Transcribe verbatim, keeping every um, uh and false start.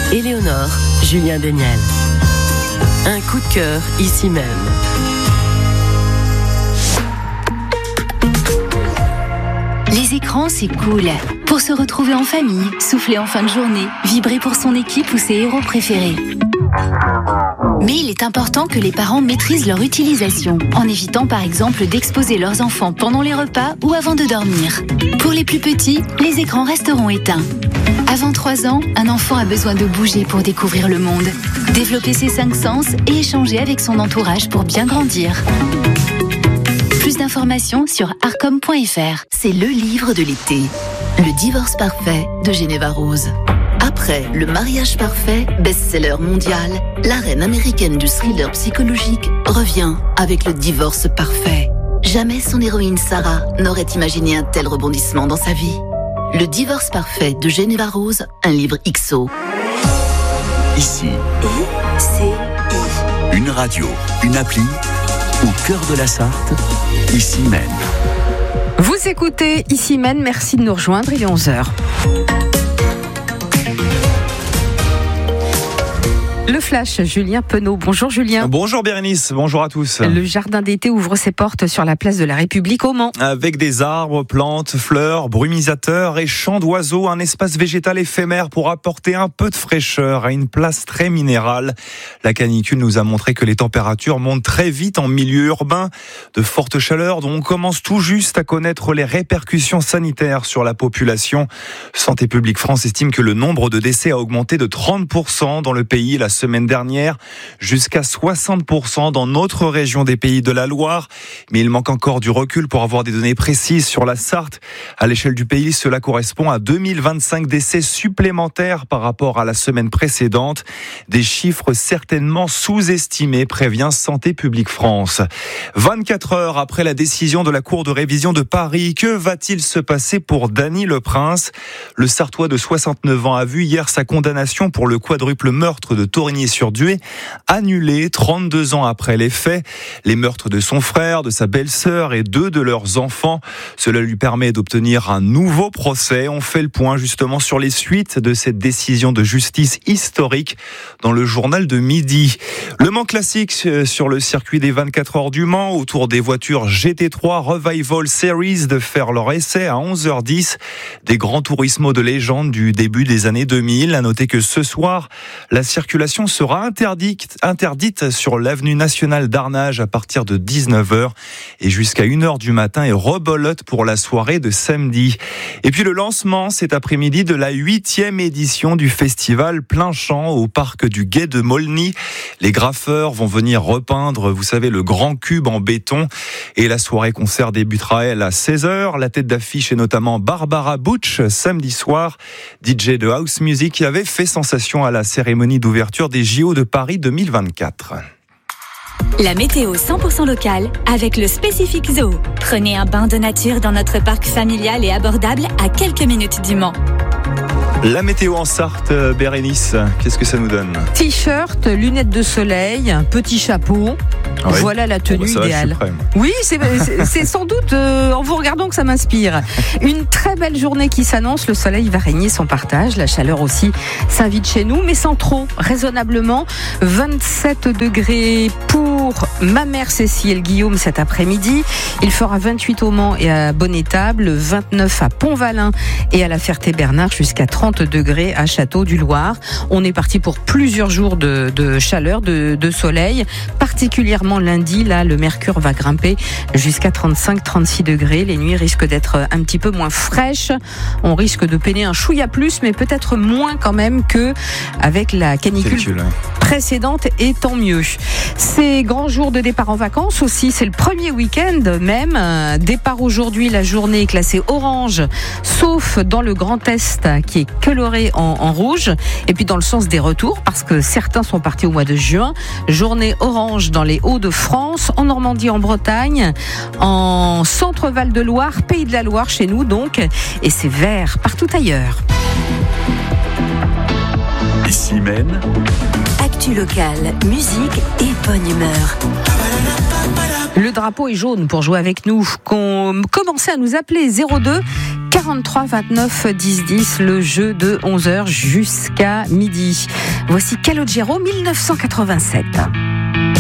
Éléonore, Julien Daniel. Un coup de cœur ici même. Les écrans, c'est cool. Pour se retrouver en famille, souffler en fin de journée, vibrer pour son équipe ou ses héros préférés. Mais il est important que les parents maîtrisent leur utilisation, en évitant par exemple d'exposer leurs enfants pendant les repas ou avant de dormir. Pour les plus petits, les écrans resteront éteints. Avant trois ans, un enfant a besoin de bouger pour découvrir le monde, développer ses cinq sens et échanger avec son entourage pour bien grandir. Plus d'informations sur arcom point f r. C'est le livre de l'été. Le divorce parfait de Geneva Rose. Après Le mariage parfait, best-seller mondial, la reine américaine du thriller psychologique revient avec Le divorce parfait. Jamais son héroïne Sarah n'aurait imaginé un tel rebondissement dans sa vie. Le divorce parfait de Geneva Rose, un livre X O. Ici, I C I. Une radio, une appli, au cœur de la Sarthe, Ici même. Vous écoutez Ici même, merci de nous rejoindre, il est onze heures. Le flash, Julien Penaud. Bonjour Julien. Bonjour Bérénice, bonjour à tous. Le jardin d'été ouvre ses portes sur la place de la République au Mans. Avec des arbres, plantes, fleurs, brumisateurs et chants d'oiseaux, un espace végétal éphémère pour apporter un peu de fraîcheur à une place très minérale. La canicule nous a montré que les températures montent très vite en milieu urbain. De fortes chaleurs dont on commence tout juste à connaître les répercussions sanitaires sur la population. Santé publique France estime que le nombre de décès a augmenté de trente pour cent dans le pays la semaine dernière, jusqu'à soixante pour cent dans notre région des Pays de la Loire. Mais il manque encore du recul pour avoir des données précises sur la Sarthe. À l'échelle du pays, cela correspond à deux mille vingt-cinq décès supplémentaires par rapport à la semaine précédente. Des chiffres certainement sous-estimés, prévient Santé publique France. vingt-quatre heures après la décision de la Cour de révision de Paris, que va-t-il se passer pour Dany Le Prince ? Le Sartois de soixante-neuf ans a vu hier sa condamnation pour le quadruple meurtre de Torigny-sur-Dué annulée trente-deux ans après les faits. Les meurtres de son frère, de sa belle-sœur et deux de leurs enfants. Cela lui permet d'obtenir un nouveau procès. On fait le point justement sur les suites de cette décision de justice historique dans le journal de midi. Le Mans classique sur le circuit des vingt-quatre heures du Mans autour des voitures G T trois Revival Series de faire leur essai à onze heures dix. Des grands Turismo de légende du début des années deux mille. À noter que ce soir, la circulation sera interdite, interdite sur l'avenue nationale d'Arnage à partir de dix-neuf heures et jusqu'à une heure du matin et rebelote pour la soirée de samedi. Et puis le lancement cet après-midi de la huitième édition du festival Plein Champ au parc du Gué de Maulny. Les graffeurs vont venir repeindre, vous savez, le grand cube en béton et la soirée concert débutera elle à seize heures. La tête d'affiche est notamment Barbara Butch samedi soir, D J de house music qui avait fait sensation à la cérémonie d'ouverture des J O de Paris deux mille vingt-quatre. La météo cent pour cent locale avec le Spécifique Zoo. Prenez un bain de nature dans notre parc familial et abordable à quelques minutes du Mans. La météo en Sarthe, Bérénice, qu'est-ce que ça nous donne ? T-shirt, lunettes de soleil, petit chapeau. Ah oui. Voilà la tenue oh bah idéale. Oui, c'est, c'est, c'est sans doute euh, en vous regardant que ça m'inspire. Une très belle journée qui s'annonce. Le soleil va régner son partage. La chaleur aussi s'invite chez nous, mais sans trop, raisonnablement. vingt-sept degrés pour ma mère Cécile Guillaume cet après-midi. Il fera vingt-huit au Mans et à Bonnétable, vingt-neuf à Pont-Valin et à la Ferté-Bernard, jusqu'à trente degrés à Château-du-Loir. On est parti pour plusieurs jours de, de chaleur, de, de soleil, particulièrement lundi, là, le mercure va grimper jusqu'à trente-cinq à trente-six degrés. Les nuits risquent d'être un petit peu moins fraîches. On risque de peiner un chouïa plus, mais peut-être moins quand même que avec la canicule, canicule hein. précédente, et tant mieux. Ces grands jours de départ en vacances aussi, c'est le premier week-end même. Départ aujourd'hui, la journée est classée orange, sauf dans le Grand Est qui est coloré en, en rouge. Et puis dans le sens des retours, parce que certains sont partis au mois de juin. Journée orange dans les Hauts-de-France, en Normandie, en Bretagne, en Centre-Val de Loire, Pays de la Loire chez nous donc, et c'est vert partout ailleurs. Ici même, actu locale, musique et bonne humeur. Le drapeau est jaune pour jouer avec nous. Qu'on commençait à nous appeler zéro deux quarante-trois vingt-neuf dix dix, le jeu de onze heures jusqu'à midi. Voici Calogero mille neuf cent quatre-vingt-sept.